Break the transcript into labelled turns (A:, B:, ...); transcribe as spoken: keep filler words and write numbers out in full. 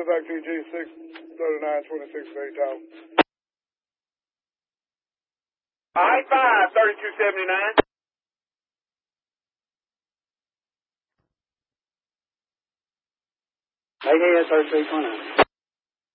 A: back to G six thirty-nine twenty-six eight tower.
B: I five thirty-two seventy-nine.
C: A K S thirty-three twenty.